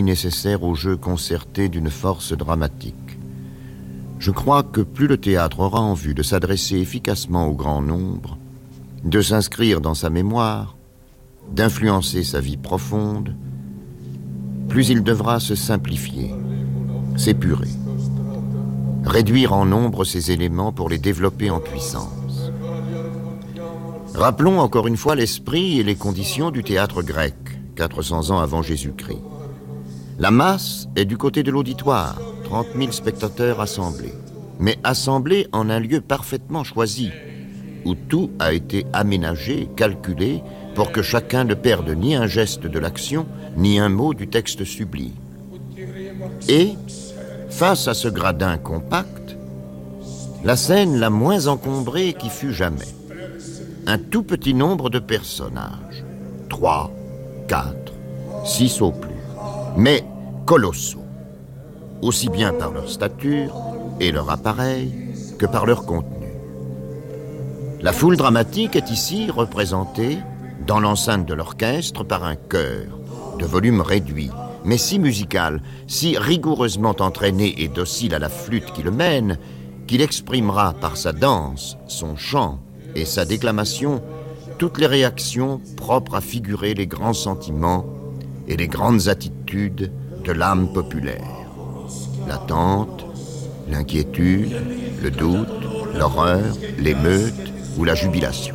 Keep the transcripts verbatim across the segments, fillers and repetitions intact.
nécessaire au jeu concerté d'une force dramatique. Je crois que plus le théâtre aura en vue de s'adresser efficacement au grand nombre, de s'inscrire dans sa mémoire, d'influencer sa vie profonde, plus il devra se simplifier, s'épurer, réduire en nombre ses éléments pour les développer en puissance. Rappelons encore une fois l'esprit et les conditions du théâtre grec, quatre cents ans avant Jésus-Christ. La masse est du côté de l'auditoire, trente mille spectateurs assemblés, mais assemblés en un lieu parfaitement choisi, où tout a été aménagé, calculé, pour que chacun ne perde ni un geste de l'action, ni un mot du texte sublime. Et, face à ce gradin compact, la scène la moins encombrée qui fut jamais. Un tout petit nombre de personnages, trois, quatre, six au plus, mais colossaux, aussi bien par leur stature et leur appareil que par leur contenu. La foule dramatique est ici représentée dans l'enceinte de l'orchestre par un chœur, de volume réduit, mais si musical, si rigoureusement entraîné et docile à la flûte qui le mène, qu'il exprimera par sa danse, son chant et sa déclamation toutes les réactions propres à figurer les grands sentiments et les grandes attitudes de l'âme populaire. L'attente, l'inquiétude, le doute, l'horreur, l'émeute ou la jubilation.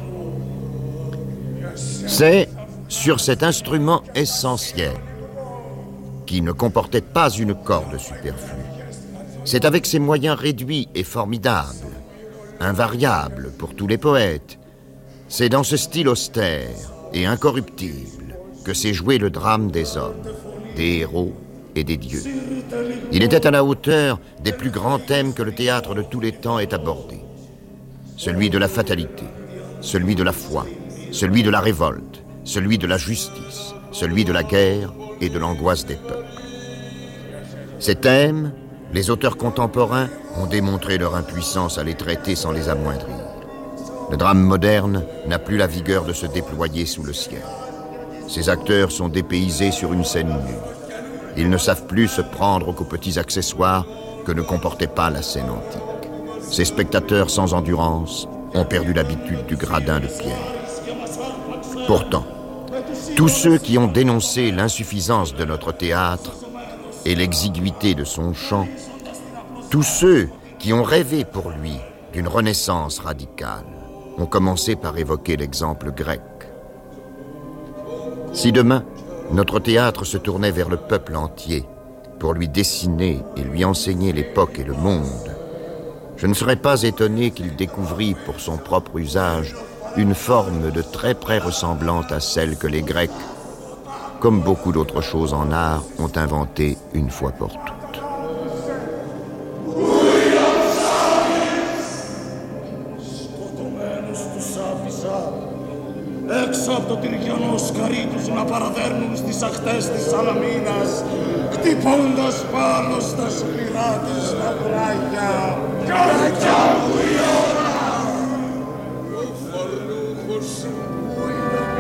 C'est sur cet instrument essentiel, qui ne comportait pas une corde superflue. C'est avec ses moyens réduits et formidables, invariables pour tous les poètes. C'est dans ce style austère et incorruptible que s'est joué le drame des hommes, des héros et des dieux. Il était à la hauteur des plus grands thèmes que le théâtre de tous les temps ait abordés. Celui de la fatalité, celui de la foi, celui de la révolte, celui de la justice, celui de la guerre et de l'angoisse des peuples. Ces thèmes, les auteurs contemporains ont démontré leur impuissance à les traiter sans les amoindrir. Le drame moderne n'a plus la vigueur de se déployer sous le ciel. Ses acteurs sont dépaysés sur une scène nue. Ils ne savent plus se prendre qu'aux petits accessoires que ne comportait pas la scène antique. Ces spectateurs sans endurance ont perdu l'habitude du gradin de pierre. Pourtant, tous ceux qui ont dénoncé l'insuffisance de notre théâtre et l'exiguïté de son chant, tous ceux qui ont rêvé pour lui d'une renaissance radicale, ont commencé par évoquer l'exemple grec. Si demain, notre théâtre se tournait vers le peuple entier pour lui dessiner et lui enseigner l'époque et le monde, je ne serais pas étonné qu'il découvrît pour son propre usage une forme de très près ressemblante à celle que les Grecs, comme beaucoup d'autres choses en art, ont inventée une fois pour toutes. Έξω από το τυριανό σκαρί τους να παραδέρνουν στις ακτές της Σαλαμίνας, χτυπώντας πάνω στα σκληρά της τα βράχια. Κι κι